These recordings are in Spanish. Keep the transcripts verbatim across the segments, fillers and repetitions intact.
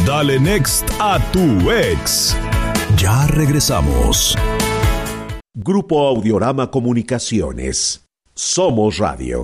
Dale Next a tu ex. Ya regresamos. Grupo Audiorama Comunicaciones. Somos Radio.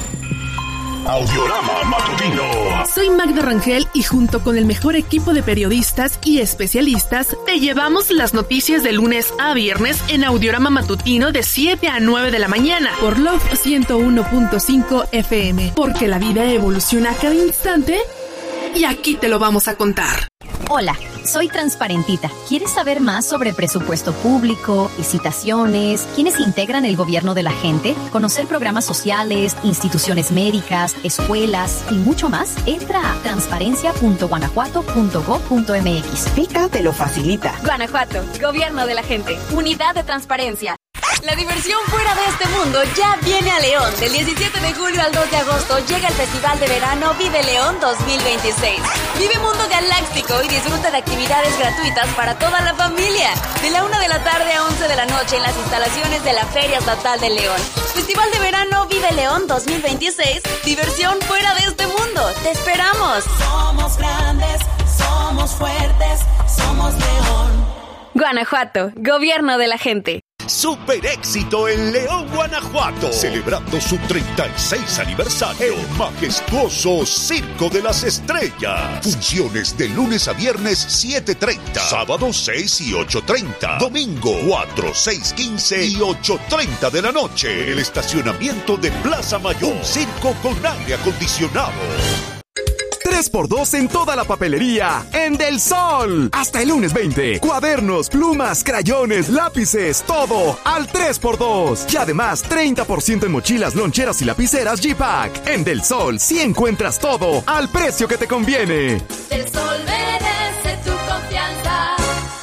Audiorama Matutino. Soy Magda Rangel y junto con el mejor equipo de periodistas y especialistas te llevamos las noticias de lunes a viernes en Audiorama Matutino de siete a nueve de la mañana por Love ciento uno punto cinco F M, porque la vida evoluciona a cada instante y aquí te lo vamos a contar. Hola, soy Transparentita. ¿Quieres saber más sobre presupuesto público, licitaciones, quiénes integran el gobierno de la gente, conocer programas sociales, instituciones médicas, escuelas y mucho más? Entra a transparencia punto guanajuato punto gob punto m x. Pica te lo facilita. Guanajuato, gobierno de la gente, unidad de transparencia. La diversión fuera de este mundo ya viene a León. Del diecisiete de julio al dos de agosto llega el Festival de Verano Vive León dos mil veintiséis. Vive Mundo Galáctico y disfruta de actividades gratuitas para toda la familia. De la una de la tarde a once de la noche en las instalaciones de la Feria Estatal de León. Festival de Verano Vive León dos mil veintiséis. Diversión fuera de este mundo. ¡Te esperamos! Somos grandes, somos fuertes, somos León. Guanajuato, gobierno de la gente. Super éxito en León, Guanajuato. Celebrando su treinta y seis aniversario. El majestuoso Circo de las Estrellas. Funciones de lunes a viernes siete treinta. Sábado seis y ocho treinta. Domingo cuatro, seis, quince y ocho treinta de la noche. En el estacionamiento de Plaza Mayor. Un circo con aire acondicionado. tres por dos en toda la papelería en Del Sol. Hasta el lunes veinte. Cuadernos, plumas, crayones, lápices, todo al tres por dos. Y además treinta por ciento en mochilas, loncheras y lapiceras G-Pack. En Del Sol sí encuentras todo al precio que te conviene. Del Sol merece tu confianza.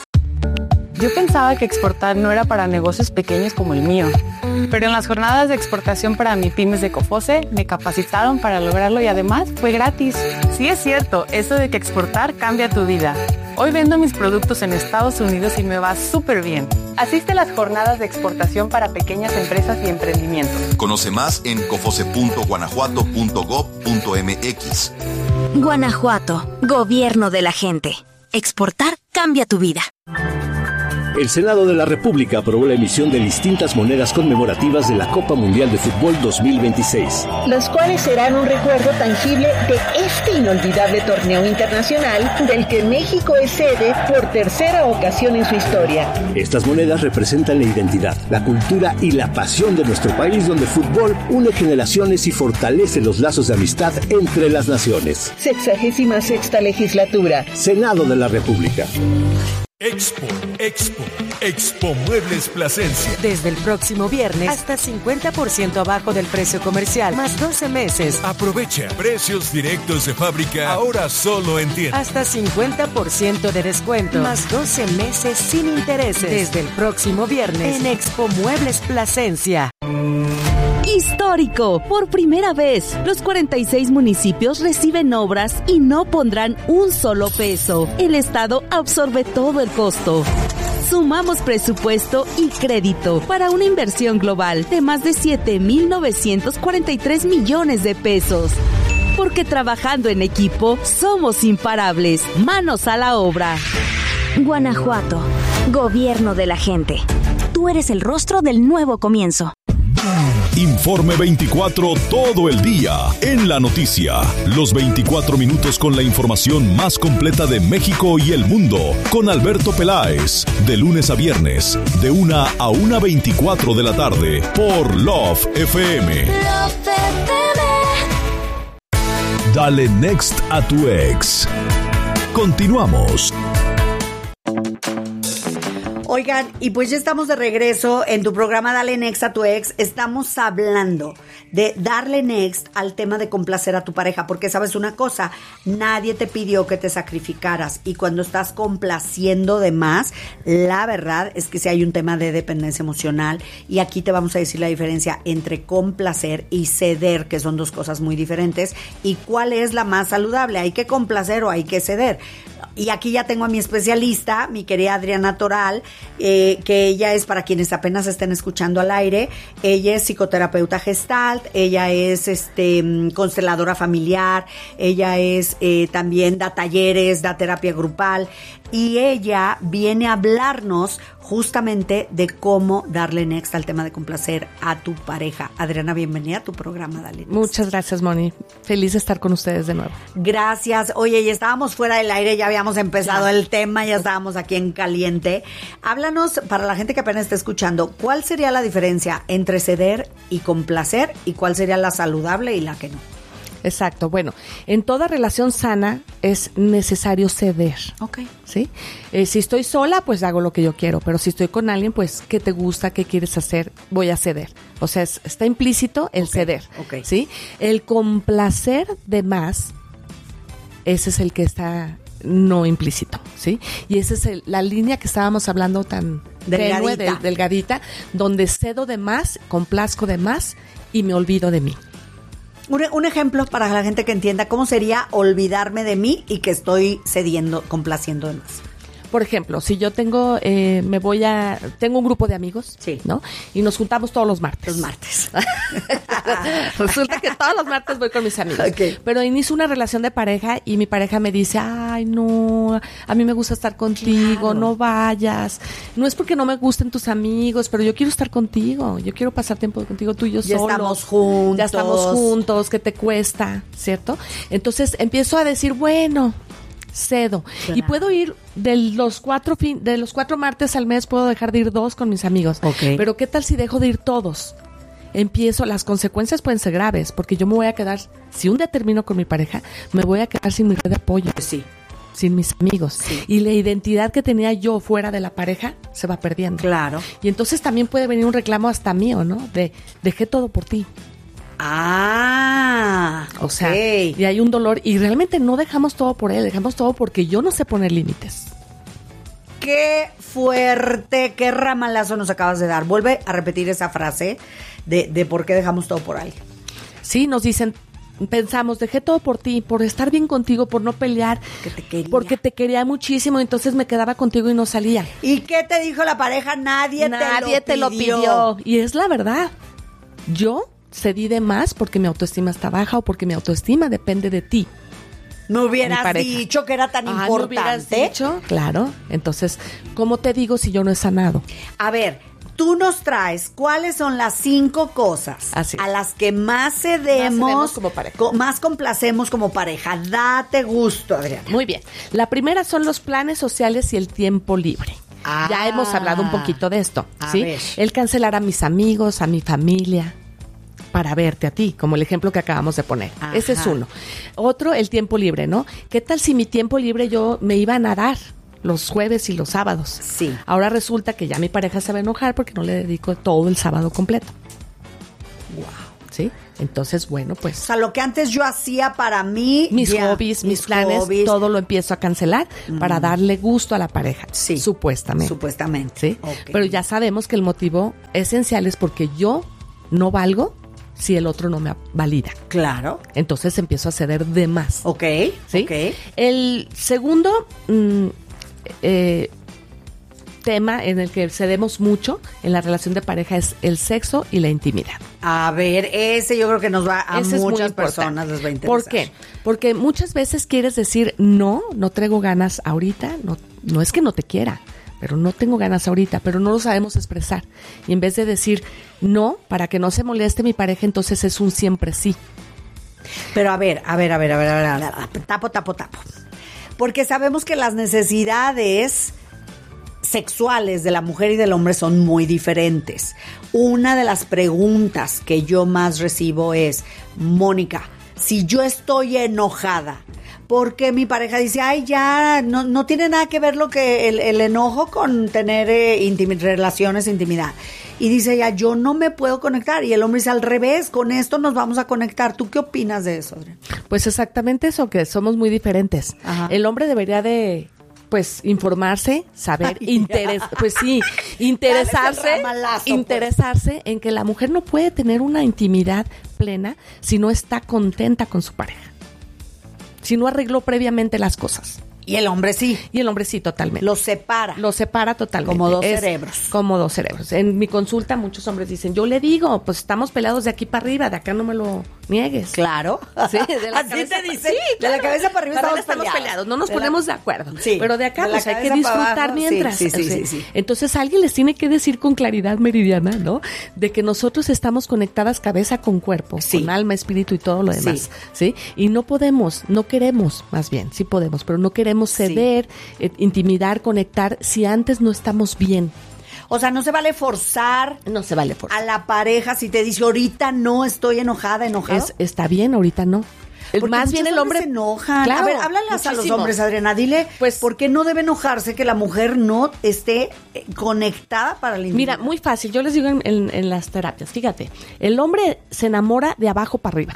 Yo pensaba que exportar no era para negocios pequeños como el mío, pero en las jornadas de exportación para MIPYMES de COFOCE me capacitaron para lograrlo y además fue gratis. Sí es cierto, eso de que exportar cambia tu vida. Hoy vendo mis productos en Estados Unidos y me va súper bien. Asiste a las jornadas de exportación para pequeñas empresas y emprendimientos. Conoce más en cofoce punto guanajuato punto gob punto m x. Guanajuato, gobierno de la gente. Exportar cambia tu vida. El Senado de la República aprobó la emisión de distintas monedas conmemorativas de la Copa Mundial de Fútbol dos mil veintiséis. Los cuales serán un recuerdo tangible de este inolvidable torneo internacional del que México es sede por tercera ocasión en su historia. Estas monedas representan la identidad, la cultura y la pasión de nuestro país, donde el fútbol une generaciones y fortalece los lazos de amistad entre las naciones. Sexagésima sexta legislatura. Senado de la República. Expo, Expo, Expo Muebles Plasencia. Desde el próximo viernes hasta cincuenta por ciento abajo del precio comercial, más doce meses. Aprovecha precios directos de fábrica, ahora solo en tienda. Hasta cincuenta por ciento de descuento, más doce meses sin intereses. Desde el próximo viernes en Expo Muebles Plasencia. Histórico. Por primera vez, los cuarenta y seis municipios reciben obras y no pondrán un solo peso. El Estado absorbe todo el costo. Sumamos presupuesto y crédito para una inversión global de más de siete mil novecientos cuarenta y tres millones de pesos. Porque trabajando en equipo somos imparables. Manos a la obra. Guanajuato, gobierno de la gente. Tú eres el rostro del nuevo comienzo. Informe veinticuatro todo el día en la noticia. Los veinticuatro minutos con la información más completa de México y el mundo. Con Alberto Peláez. De lunes a viernes. De una a una veinticuatro de la tarde. Por Love F M. Love F M. Dale Next a tu ex. Continuamos. Oigan, y pues ya estamos de regreso en tu programa Dale Next a tu ex. Estamos hablando de darle next al tema de complacer a tu pareja, porque sabes una cosa, nadie te pidió que te sacrificaras, y cuando estás complaciendo de más, la verdad es que sí hay un tema de dependencia emocional, y aquí te vamos a decir la diferencia entre complacer y ceder, que son dos cosas muy diferentes, y cuál es la más saludable. ¿Hay que complacer o hay que ceder? Y aquí ya tengo a mi especialista, mi querida Adriana Toral, eh, que ella es, para quienes apenas estén escuchando al aire, ella es psicoterapeuta gestalt, ella es este consteladora familiar, ella es eh, también da talleres, da terapia grupal, y ella viene a hablarnos justamente de cómo darle next al tema de complacer a tu pareja. Adriana, bienvenida a tu programa, Dale Next. Muchas gracias, Moni. Feliz de estar con ustedes de nuevo. Gracias. Oye, ya estábamos fuera del aire, ya habíamos empezado el tema, ya estábamos aquí en caliente. Háblanos, para la gente que apenas está escuchando, ¿cuál sería la diferencia entre ceder y complacer y cuál sería la saludable y la que no? Exacto. Bueno, en toda relación sana es necesario ceder. Ok. ¿Sí? Eh, si estoy sola, pues hago lo que yo quiero, pero si estoy con alguien, pues, ¿qué te gusta? ¿Qué quieres hacer? Voy a ceder. O sea, es, está implícito el okay. ceder. Ok. ¿Sí? El complacer de más, ese es el que está no implícito, ¿sí? Y esa es el, la línea que estábamos hablando tan delgadita. tenue, del, delgadita, donde cedo de más, complazco de más y me olvido de mí. Un, un ejemplo para la gente que entienda cómo sería olvidarme de mí y que estoy cediendo, complaciendo de más. Por ejemplo, si yo tengo, eh, me voy a, tengo un grupo de amigos, sí, ¿no? Y nos juntamos todos los martes. Los martes. Resulta que todos los martes voy con mis amigos. Okay. Pero inicio una relación de pareja y mi pareja me dice, ay, no, a mí me gusta estar contigo, claro. no vayas. No es porque no me gusten tus amigos, pero yo quiero estar contigo. Yo quiero pasar tiempo contigo, tú y yo ya solos. Ya estamos juntos. Ya estamos juntos, ¿qué te cuesta? ¿Cierto? Entonces empiezo a decir, bueno, cedo. Claro. Y puedo ir de los cuatro fin, de los cuatro martes al mes, puedo dejar de ir dos con mis amigos. Okay. Pero ¿qué tal si dejo de ir todos? Empiezo, las consecuencias pueden ser graves, porque yo me voy a quedar, si un día termino con mi pareja, me voy a quedar sin mi red de apoyo. Sí. Sin mis amigos. Sí. Y la identidad que tenía yo fuera de la pareja se va perdiendo. Claro. Y entonces también puede venir un reclamo hasta mío, ¿no? De, dejé todo por ti. Ah, o okay. sea, y hay un dolor y realmente no dejamos todo por él, dejamos todo porque yo no sé poner límites. Qué fuerte, qué ramalazo nos acabas de dar. Vuelve a repetir esa frase de, de por qué dejamos todo por alguien. Sí, nos dicen, pensamos, dejé todo por ti, por estar bien contigo, por no pelear, que te quería. Porque te quería muchísimo, entonces me quedaba contigo y no salía. ¿Y qué te dijo la pareja? Nadie, Nadie te, lo, te pidió. lo pidió. Y es la verdad. Yo cedí de más porque mi autoestima está baja o porque mi autoestima depende de ti. No hubieras dicho que era tan ah, importante. ¿No hubieras dicho? Claro. Entonces, ¿cómo te digo si yo no he sanado? A ver, tú nos traes cuáles son las cinco cosas Así a las que más cedemos, más cedemos como pareja. Co- más complacemos como pareja. Date gusto, Adriana. Muy bien. La primera son los planes sociales y el tiempo libre. Ah, ya hemos hablado un poquito de esto, a ¿sí? ver. El cancelar a mis amigos, a mi familia, para verte a ti, como el ejemplo que acabamos de poner. Ajá. Ese es uno. Otro, el tiempo libre, ¿no? ¿Qué tal si mi tiempo libre yo me iba a nadar los jueves y los sábados? Sí. Ahora resulta que ya mi pareja se va a enojar porque no le dedico todo el sábado completo. Wow. ¿Sí? Entonces, bueno, pues... O sea, lo que antes yo hacía para mí... Mis ya, hobbies, mis, mis planes, hobbies. todo lo empiezo a cancelar mm. para darle gusto a la pareja. Sí. Supuestamente. Supuestamente. Sí. Okay. Pero ya sabemos que el motivo esencial es porque yo no valgo si el otro no me valida. Claro. Entonces empiezo a ceder de más. Ok. ¿Sí? Ok. El segundo mmm, eh, tema en el que cedemos mucho en la relación de pareja es el sexo y la intimidad. A ver, ese yo creo que nos va a ese muchas personas les va a interesar. ¿Por qué? Porque muchas veces quieres decir, no, no traigo ganas ahorita, no, no es que no te quiera, pero no tengo ganas ahorita, pero no lo sabemos expresar. Y en vez de decir no, para que no se moleste mi pareja, entonces es un siempre sí. Pero a ver, a ver, a ver, a ver, a ver, a ver, a ver tapo, tapo, tapo. Porque sabemos que las necesidades sexuales de la mujer y del hombre son muy diferentes. Una de las preguntas que yo más recibo es, Mónica, si yo estoy enojada, porque mi pareja dice, ay, ya, no, no tiene nada que ver lo que el, el enojo con tener eh, intimi- relaciones, intimidad. Y dice ella, yo no me puedo conectar. Y el hombre dice, al revés, con esto nos vamos a conectar. ¿Tú qué opinas de eso, Adriana? Pues exactamente eso, que somos muy diferentes. Ajá. El hombre debería de... pues informarse, saber, interes, pues sí, interesarse, ramalazo, interesarse pues. en que la mujer no puede tener una intimidad plena si no está contenta con su pareja, si no arregló previamente las cosas. Y el hombre sí. Y el hombre sí, totalmente. Los separa. Los separa totalmente. Como dos Es cerebros. Como dos cerebros. En mi consulta muchos hombres dicen, yo le digo, pues estamos peleados de aquí para arriba, de acá no me lo niegues. Claro. Sí, de la Así cabeza te pa- dicen. sí, De claro. la cabeza para arriba Para estamos, estamos peleados. peleados. No nos De la- ponemos de acuerdo. Sí. Pero de acá De la pues hay que cabeza para disfrutar abajo, sí, mientras. sí, sí, Sí. sí, sí. Entonces alguien les tiene que decir con claridad meridiana, ¿no? De que nosotros estamos conectadas cabeza con cuerpo, Sí. con alma, espíritu y todo lo Sí. demás. ¿Sí? Y no podemos, no queremos, más bien, sí podemos, pero no queremos ceder, eh, intimidar, conectar si antes no estamos bien. O sea, no se vale forzar No se vale forzar. a la pareja si te dice ahorita no estoy enojada, enojado. Es, está bien, ahorita no. El- Porque más bien muchos el hombre hombres se enojan. Claro, a ver, háblalas a los muchísimo. hombres, Adriana. Dile, pues, ¿por qué no debe enojarse que la mujer no esté eh, conectada para la Mira, intimidad? muy fácil. Yo les digo en, en- en las terapias, fíjate, el hombre se enamora de abajo para arriba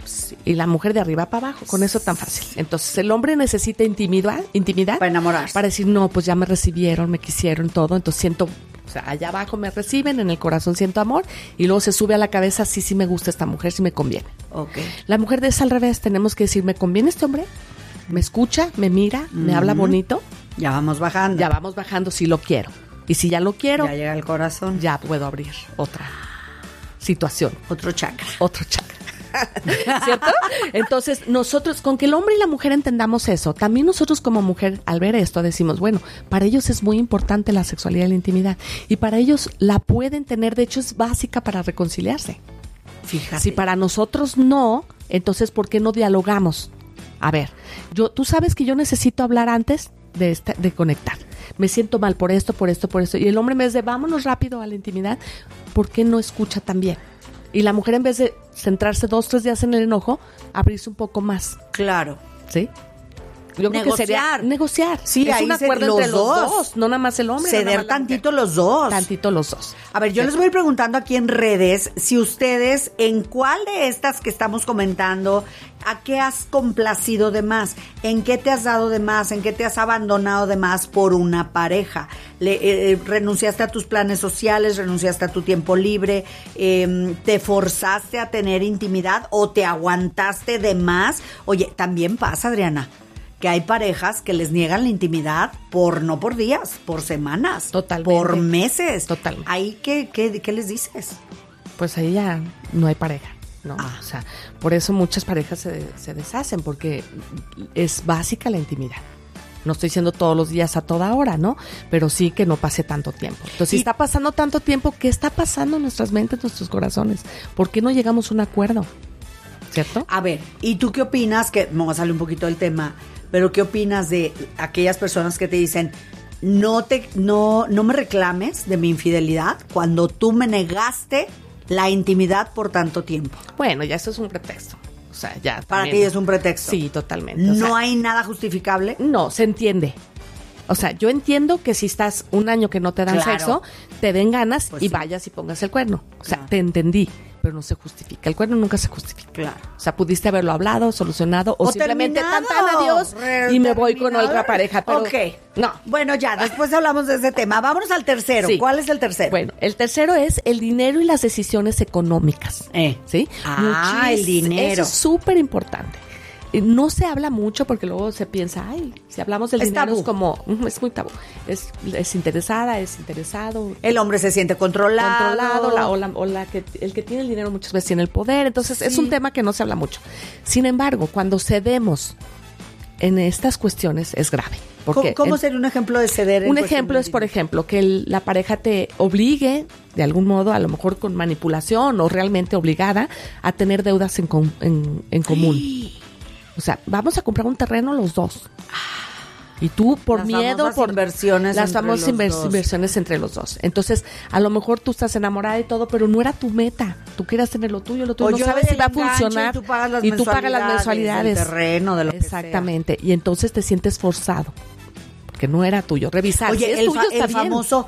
y la mujer de arriba para abajo. Con eso tan fácil. Entonces, el hombre necesita intimidad, intimidad para enamorarse. Para decir, no, pues ya me recibieron, me quisieron, todo. Entonces siento, o sea, allá abajo me reciben, en el corazón siento amor y luego se sube a la cabeza, sí, sí me gusta esta mujer, sí me conviene. Ok. La mujer es al revés, tenemos que decir, ¿me conviene este hombre? ¿Me escucha? ¿Me mira? ¿Me habla Ujú. bonito? Ya vamos bajando. Ya vamos bajando si lo quiero. Y si ya lo quiero, Ya llega el corazón. ya puedo abrir otra situación. Otro chakra. Otro chakra. ¿Cierto? Entonces, nosotros, con que el hombre y la mujer entendamos eso, también nosotros como mujer, al ver esto, decimos, bueno, para ellos es muy importante la sexualidad y la intimidad. Y para ellos la pueden tener, de hecho es básica para reconciliarse. Fíjate. Si para nosotros no, entonces ¿por qué no dialogamos? A ver, yo, tú sabes que yo necesito hablar antes de, esta, de conectar. Me siento mal por esto, por esto, por esto. Y el hombre en vez de vámonos rápido a la intimidad, ¿por qué no escucha también? Y la mujer en vez de centrarse dos, tres días en el enojo, abrirse un poco más. Claro. ¿Sí? Yo creo que sería negociar. Sí, es ahí un acuerdo se- entre los los dos. dos, no nada más el hombre. no nada Ceder más la tantito mujer. los dos. Tantito los dos. A ver, yo Sí. les voy preguntando aquí en redes si ustedes, en cuál de estas que estamos comentando, ¿a qué has complacido de más? ¿En qué te has dado de más? ¿En qué te has abandonado de más por una pareja? Le, eh, ¿Renunciaste a tus planes sociales? ¿Renunciaste a tu tiempo libre? Eh, ¿Te forzaste a tener intimidad o te aguantaste de más? Oye, también pasa, Adriana, que hay parejas que les niegan la intimidad por, no por días, por semanas. Totalmente. Por meses. Totalmente. ¿Ahí qué, qué, qué les dices? Pues ahí ya no hay pareja, ¿no? Ah. O sea, por eso muchas parejas se, se deshacen, porque es básica la intimidad. No estoy diciendo todos los días a toda hora, ¿no? Pero sí que no pase tanto tiempo. Entonces, si Y- está pasando tanto tiempo, ¿qué está pasando en nuestras mentes, en nuestros corazones? ¿Por qué no llegamos a un acuerdo? ¿Cierto? A ver, ¿y tú qué opinas? Que me va a salir un poquito del tema, pero ¿qué opinas de aquellas personas que te dicen, no te, no, no me reclames de mi infidelidad cuando tú me negaste la intimidad por tanto tiempo? Bueno, ya eso es un pretexto. O sea, ya. Para también- ti es un pretexto. Sí, totalmente. O ¿No sea, hay nada justificable? No, se entiende. O sea, yo entiendo que si estás un año que no te dan Claro. sexo, te den ganas Pues y sí. vayas y pongas el cuerno. O sea, Claro. te entendí, pero no se justifica. El cuerno nunca se justifica. Claro. O sea, pudiste haberlo hablado, solucionado o, O simplemente terminado. tan tan adiós Re- y me voy con terminado. otra pareja. Pero Ok. no. Bueno, ya, después hablamos de ese tema. Vámonos al tercero. Sí. ¿Cuál es el tercero? Bueno, el tercero es el dinero y las decisiones económicas. Eh. ¿Sí? Ah, el dinero. Eso es súper importante. Eh, No se habla mucho porque luego se piensa, ay, si hablamos del Es dinero tabú. es como, mm, es muy tabú. Es, es interesada, es interesado. El hombre se siente controlado. Controlado, la, o, la, o la que, el que tiene el dinero muchas veces tiene el poder. Entonces, es Sí. un tema que no se habla mucho. Sin embargo, cuando cedemos en estas cuestiones, es grave. ¿Cómo, Porque cómo en- sería un ejemplo de ceder? en un cuestión ejemplo de es, por dinero? ejemplo, que el- la pareja te obligue, de algún modo, a lo mejor con manipulación o realmente obligada, a tener deudas en, com- en, en común. O sea, vamos a comprar un terreno los dos. Y tú, por Las miedo, famosas por inversiones las entre famosas los inver- dos. inversiones entre los dos. Entonces, a lo mejor tú estás enamorada y todo, pero no era tu meta. Tú quieras tener lo tuyo, lo tuyo. O no yo sabes doy si va a el enganche funcionar. y tú pagas las y tú pagas las mensualidades mensualidades. del terreno, de lo que sea. Exactamente. Y entonces te sientes forzado. Porque no era tuyo. Revisar. Oye, si es el, tuyo, fa- está el bien. famoso,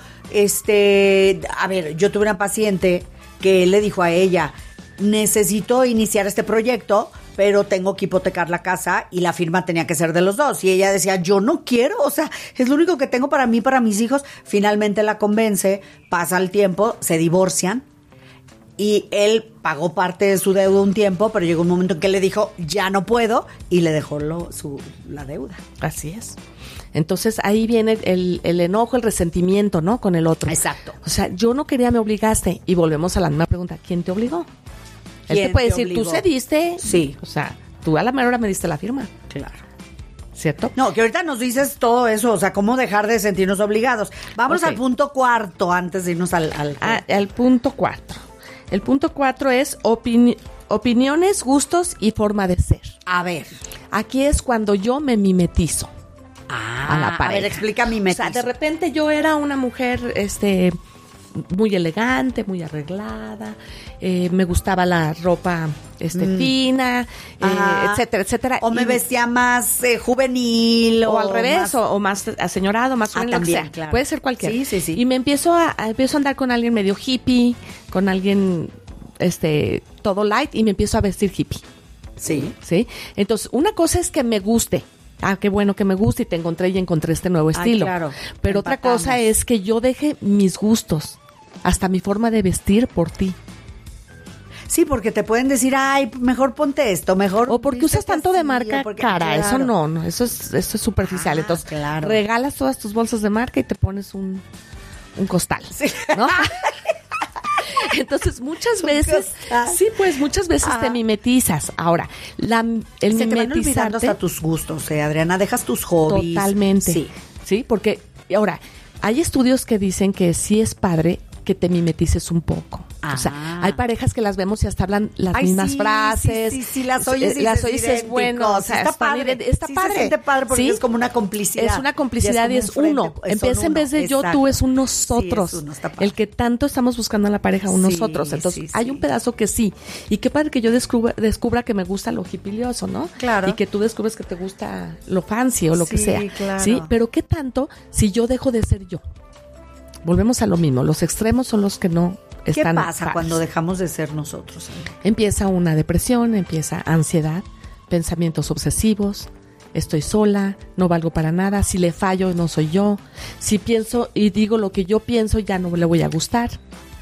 este, a ver, yo tuve una paciente que le dijo a ella, necesito iniciar este proyecto, pero tengo que hipotecar la casa y la firma tenía que ser de los dos. Y ella decía, yo no quiero, o sea, es lo único que tengo para mí, para mis hijos. Finalmente la convence, pasa el tiempo, se divorcian. y él pagó parte de su deuda un tiempo, pero llegó un momento en que le dijo, ya no puedo, y le dejó lo, su, la deuda. Así es. Entonces ahí viene el, el enojo, el resentimiento, ¿no? Con el otro. Exacto. O sea, yo no quería, me obligaste. Y volvemos a la misma pregunta, ¿quién te obligó? Él te puede decir, obligó? Tú cediste. Sí. O sea, tú a la mera hora me diste la firma. Claro. ¿Cierto? No, que ahorita nos dices todo eso, o sea, cómo dejar de sentirnos obligados. Vamos okay. al punto cuarto antes de irnos al... Al, ah, al punto cuatro. El punto cuatro es opini- opiniones, gustos y forma de ser. A ver. Aquí es cuando yo me mimetizo ah, a la pareja. A ver, explica mimetismo. O sea, de repente yo era una mujer, este... muy elegante, muy arreglada, eh, me gustaba la ropa este mm. fina, eh, etcétera, etcétera. O me y, vestía más eh, juvenil. O, o al revés, más... o, o más aseñorado, más ah, joven, también, lo que sea. Claro. Puede ser cualquiera. Sí, sí, sí. Y me empiezo a, a, empiezo a andar con alguien medio hippie, con alguien este todo light, y me empiezo a vestir hippie. Sí. ¿Sí? Entonces, una cosa es que me guste. Ah, qué bueno que me guste y te encontré y encontré este nuevo estilo. Ay, claro. Pero Empatamos. Otra cosa es que yo deje mis gustos, hasta mi forma de vestir por ti. Sí, porque te pueden decir, ay, mejor ponte esto, mejor. O porque usas tanto así, de marca porque, cara, claro. eso no, no, eso es, eso es superficial. Ah, Entonces, claro. regalas todas tus bolsas de marca y te pones un, un costal, sí. ¿no? Entonces, muchas veces, sí, pues, muchas veces ah. te mimetizas. Ahora, la, el Se mimetizarte... te van olvidando hasta tus gustos, eh, Adriana, dejas tus hobbies. Totalmente. Sí. Sí, porque, ahora, hay estudios que dicen que sí es padre que te mimetices un poco. Ah. O sea, hay parejas que las vemos y hasta hablan las Ay, mismas sí, frases. Sí, sí, sí, las oyes y las oyes es bueno. O sea, está está padre. padre. Está sí padre. Se siente padre porque ¿sí? es como una complicidad. Es una complicidad y es, y es uno. Frente, Empieza en vez de exacto. yo, tú, es un nosotros. Sí, es uno, está padre. El que tanto estamos buscando a la pareja, un sí, nosotros. Entonces, sí, hay sí. un pedazo que sí. Y qué padre que yo descubra, descubra que me gusta lo hipilioso, ¿no? Claro. Y que tú descubres que te gusta lo fancy o lo sí, que sea. Claro. Sí, pero qué tanto si yo dejo de ser yo. Volvemos a lo mismo. Los extremos son los que no ¿Qué están pasa padres. cuando dejamos de ser nosotros? Empieza una depresión, empieza ansiedad, pensamientos obsesivos, estoy sola, no valgo para nada, si le fallo no soy yo, si pienso y digo lo que yo pienso ya no le voy a gustar.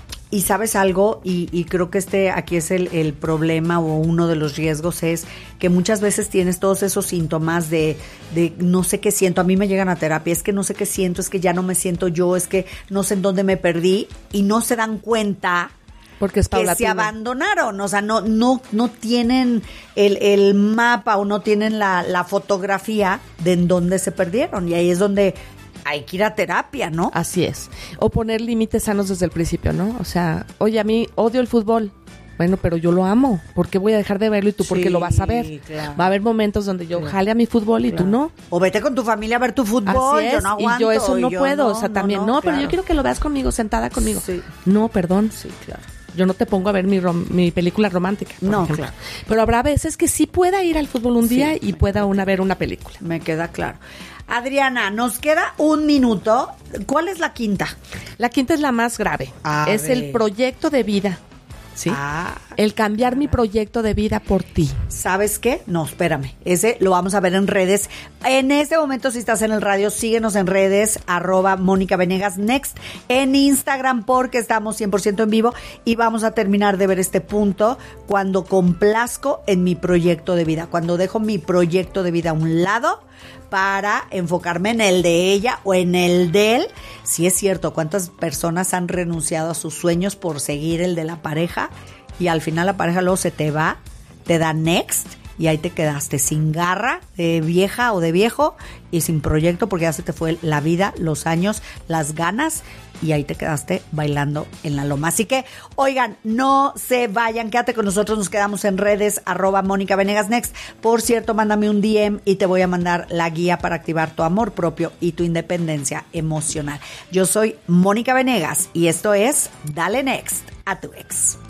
Y sabes algo, y, y creo que este aquí es el, el problema o uno de los riesgos es que muchas veces tienes todos esos síntomas de, de no sé qué siento. A mí me llegan a terapia, es que no sé qué siento, es que ya no me siento yo, es que no sé en dónde me perdí y no se dan cuenta porque es paulatino. Que se abandonaron, o sea, no, no, no tienen el, el mapa o no tienen la, la fotografía de en dónde se perdieron y ahí es donde hay que ir a terapia, ¿no? Así es. O poner límites sanos desde el principio, ¿no? O sea, oye, a mí odio el fútbol. Bueno, pero yo lo amo. ¿Por qué voy a dejar de verlo y tú sí, porque lo vas a ver? Claro. Va a haber momentos donde yo claro. jale a mi fútbol y claro. tú no. O vete con tu familia a ver tu fútbol. Así es. Yo no aguanto. Y yo eso no yo puedo. No, o sea, también, no, no, no pero claro. yo quiero que lo veas conmigo, sentada conmigo. Sí. No, perdón. Sí, claro. Yo no te pongo a ver mi, rom- mi película romántica, por no, ejemplo. Claro. Pero habrá veces que sí pueda ir al fútbol un día sí, y pueda una ver una película. Me queda claro. Adriana, nos queda un minuto. ¿Cuál es la quinta? La quinta es la más grave. A es ver. el proyecto de vida. ¿Sí? Ah, el cambiar mi proyecto de vida por ti. ¿Sabes qué? No, espérame. Ese lo vamos a ver en redes. En este momento, si estás en el radio, síguenos en redes, arroba Mónica Venegas Next, en Instagram, porque estamos cien por ciento en vivo y vamos a terminar de ver este punto cuando complazco en mi proyecto de vida, cuando dejo mi proyecto de vida a un lado para enfocarme en el de ella o en el de él. Sí es cierto, ¿cuántas personas han renunciado a sus sueños por seguir el de la pareja? Y al final la pareja luego se te va, te da next y ahí te quedaste sin garra de vieja o de viejo y sin proyecto porque ya se te fue la vida, los años, las ganas y ahí te quedaste bailando en la loma. Así que, oigan, no se vayan, quédate con nosotros, nos quedamos en redes, arroba Mónica Venegas Next. Por cierto, mándame un D M y te voy a mandar la guía para activar tu amor propio y tu independencia emocional. Yo soy Mónica Venegas y esto es Dale Next a tu ex.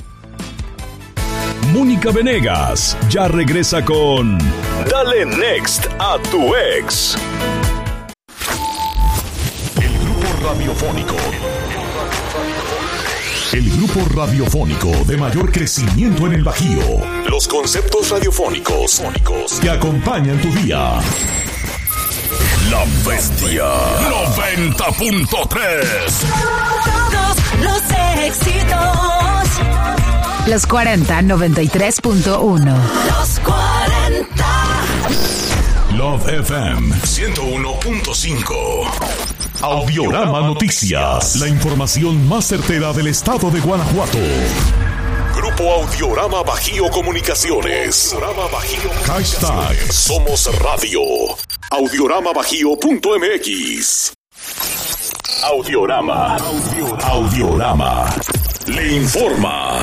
Mónica Venegas ya regresa con Dale Next a tu ex. El grupo radiofónico. El grupo radiofónico de mayor crecimiento en el Bajío. Los conceptos radiofónicos que acompañan tu día. La Bestia noventa punto tres. Todos los éxitos. Los cuarenta, noventa y tres punto uno. Los cuarenta. Love F M ciento uno punto cinco. Audiorama Noticias. La información más certera del estado de Guanajuato. Grupo Audiorama Bajío Comunicaciones. Audiorama Bajío. Hashtag Somos Radio. Audiorama Bajío punto M X. Audiorama. Audiorama. Le informa.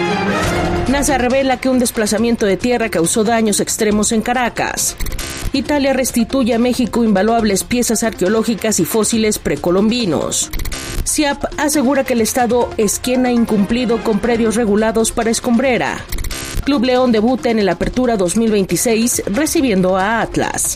NASA revela que un desplazamiento de tierra causó daños extremos en Caracas. Italia restituye a México invaluables piezas arqueológicas y fósiles precolombinos. C I A P asegura que el Estado es quien ha incumplido con predios regulados para escombrera. Club León debuta en el Apertura dos mil veintiséis recibiendo a Atlas.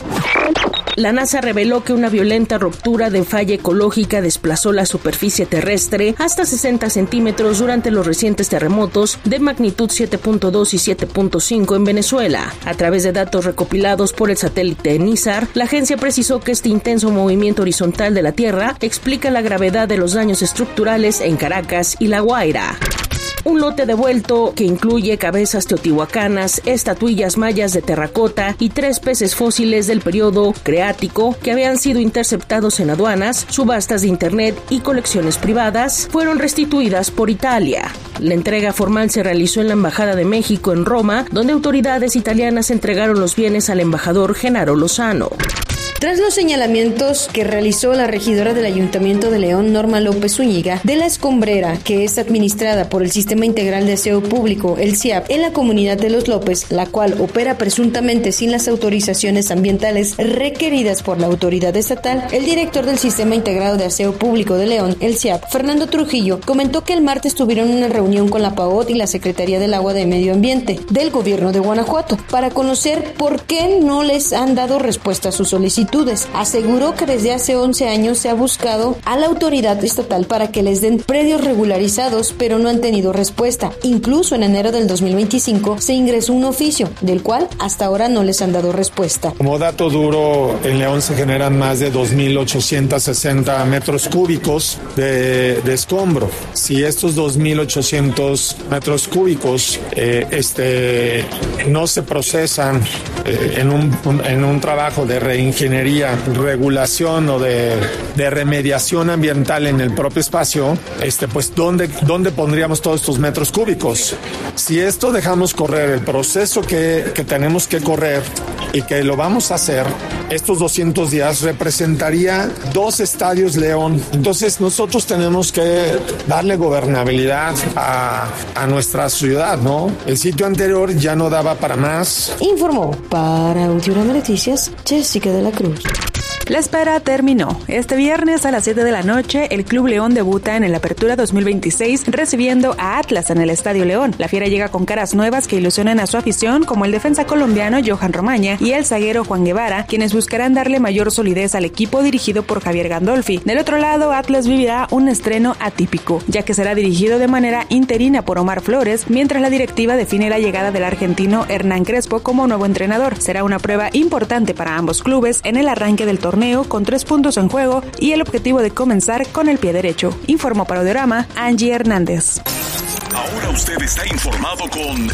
La NASA reveló que una violenta ruptura de falla ecológica desplazó la superficie terrestre hasta sesenta centímetros durante los recientes terremotos de magnitud siete punto dos y siete punto cinco en Venezuela. A través de datos recopilados por el satélite NISAR, la agencia precisó que este intenso movimiento horizontal de la Tierra explica la gravedad de los daños estructurales en Caracas y La Guaira. Un lote devuelto que incluye cabezas teotihuacanas, estatuillas mayas de terracota y tres peces fósiles del periodo creático que habían sido interceptados en aduanas, subastas de internet y colecciones privadas, fueron restituidas por Italia. La entrega formal se realizó en la Embajada de México en Roma, donde autoridades italianas entregaron los bienes al embajador Genaro Lozano. Tras los señalamientos que realizó la regidora del Ayuntamiento de León, Norma López Zúñiga, de la escombrera que es administrada por el Sistema Integral de Aseo Público, el S I A P, en la comunidad de Los López, la cual opera presuntamente sin las autorizaciones ambientales requeridas por la autoridad estatal, el director del Sistema Integrado de Aseo Público de León, el S I A P, Fernando Trujillo, comentó que el martes tuvieron una reunión con la P A O T y la Secretaría del Agua de Medio Ambiente del Gobierno de Guanajuato para conocer por qué no les han dado respuesta a sus solicitudes. Aseguró que desde hace once años se ha buscado a la autoridad estatal para que les den predios regularizados, pero no han tenido respuesta. Incluso en enero del dos mil veinticinco se ingresó un oficio, del cual hasta ahora no les han dado respuesta. Como dato duro, en León se generan más de dos mil ochocientos sesenta metros cúbicos de, de escombro. Si estos dos mil ochocientos metros cúbicos eh, este, no se procesan eh, en, un, en un trabajo de reingeniería, regulación o de, de remediación ambiental en el propio espacio, este, pues ¿dónde, ¿dónde pondríamos todos estos metros cúbicos? Si esto dejamos correr el proceso que, que tenemos que correr y que lo vamos a hacer, estos doscientos días representaría dos estadios León. Entonces nosotros tenemos que darle gobernabilidad a, a nuestra ciudad, ¿no? El sitio anterior ya no daba para más. Informó para Audiorama Noticias Jessica de la Cruz. La espera terminó. Este viernes a las siete de la noche, el Club León debuta en el Apertura dos mil veintiséis recibiendo a Atlas en el Estadio León. La Fiera llega con caras nuevas que ilusionan a su afición, como el defensa colombiano Johan Romaña y el zaguero Juan Guevara, quienes buscarán darle mayor solidez al equipo dirigido por Javier Gandolfi. Del otro lado, Atlas vivirá un estreno atípico, ya que será dirigido de manera interina por Omar Flores, mientras la directiva define la llegada del argentino Hernán Crespo como nuevo entrenador. Será una prueba importante para ambos clubes en el arranque del torneo, con tres puntos en juego y el objetivo de comenzar con el pie derecho. Informó para Audiorama Angie Hernández. Ahora usted está informado con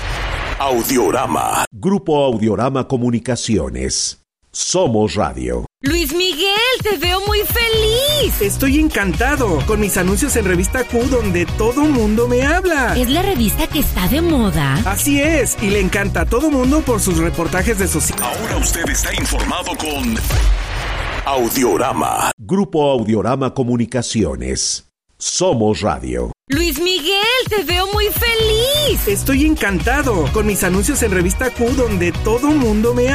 Audiorama. Grupo Audiorama Comunicaciones. Somos Radio. Luis Miguel, te veo muy feliz. Estoy encantado con mis anuncios en Revista Q, donde todo mundo me habla. ¿Es la revista que está de moda? Así es, y le encanta a todo mundo por sus reportajes de social. Ahora usted está informado con Audiorama. Grupo Audiorama Comunicaciones. Somos Radio. Luis Miguel, te veo muy feliz. Estoy encantado con mis anuncios en Revista Q, donde todo mundo me habla.